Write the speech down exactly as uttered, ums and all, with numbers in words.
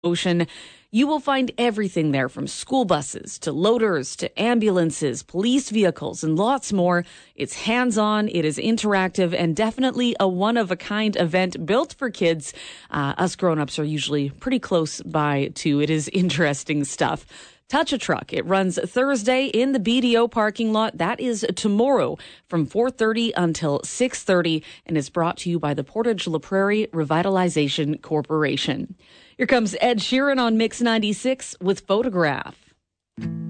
Ocean. You will find everything there from school buses to loaders to ambulances, police vehicles, and lots more. It's hands-on, it is interactive, and definitely a one-of-a-kind event built for kids. Uh, us grown-ups are usually pretty close by, too. It is interesting stuff. Touch a Truck. It runs Thursday in the B D O parking lot. That is tomorrow from four thirty until six thirty and is brought to you by the Portage La Prairie Revitalization Corporation. Here comes Ed Sheeran on Mix ninety-six with Photograph.